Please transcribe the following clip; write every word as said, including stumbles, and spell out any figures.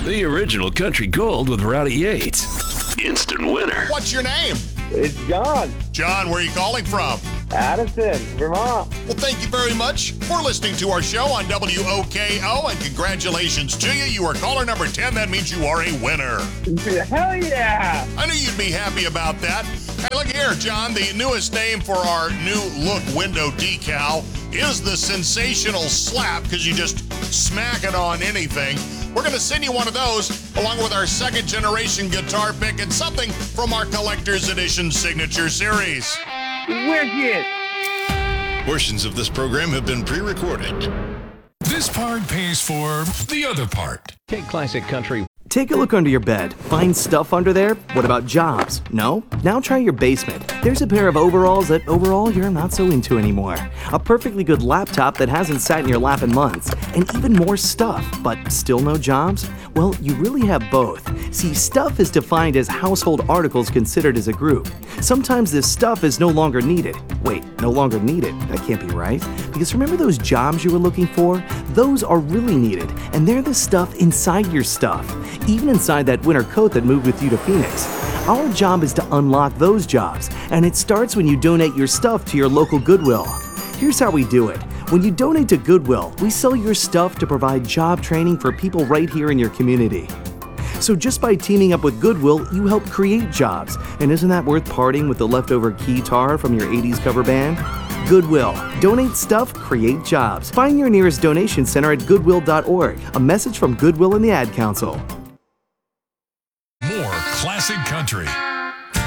The original country gold with Rowdy Yates. Instant winner. What's your name? It's John. John, where are you calling from? Addison, Vermont. Well, thank you very much for listening to our show on W O K O, and congratulations to you. You are caller number ten. That means you are a winner. Hell yeah! I knew you'd be happy about that. Hey, look here, John. The newest name for our new look window decal is the Sensational Slap, because you just smack it on anything. We're going to send you one of those, along with our second generation guitar pick and something from our Collector's Edition Signature Series. Wicked! Portions of this program have been pre-recorded. This part pays for the other part. Take Classic Country. Take a look under your bed. Find stuff under there? What about jobs? No? Now try your basement. There's a pair of overalls that overall you're not so into anymore. A perfectly good laptop that hasn't sat in your lap in months. And even more stuff, but still no jobs? Well, you really have both. See, stuff is defined as household articles considered as a group. Sometimes this stuff is no longer needed. Wait, no longer needed? That can't be right. Because remember those jobs you were looking for? Those are really needed, and they're the stuff inside your stuff. Even inside that winter coat that moved with you to Phoenix. Our job is to unlock those jobs, and it starts when you donate your stuff to your local Goodwill. Here's how we do it. When you donate to Goodwill, we sell your stuff to provide job training for people right here in your community. So just by teaming up with Goodwill, you help create jobs. And isn't that worth parting with the leftover guitar from your eighties cover band? Goodwill. Donate stuff, create jobs. Find your nearest donation center at goodwill dot org. A message from Goodwill and the Ad Council. More Classic Country.